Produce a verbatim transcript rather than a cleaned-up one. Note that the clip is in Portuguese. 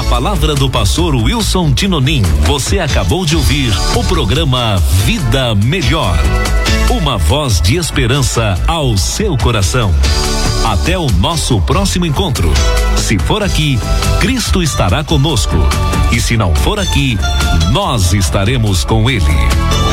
palavra do pastor Wilson Tinonim, você acabou de ouvir o programa Vida Melhor. Uma voz de esperança ao seu coração. Até o nosso próximo encontro. Se for aqui, Cristo estará conosco. E se não for aqui, nós estaremos com Ele.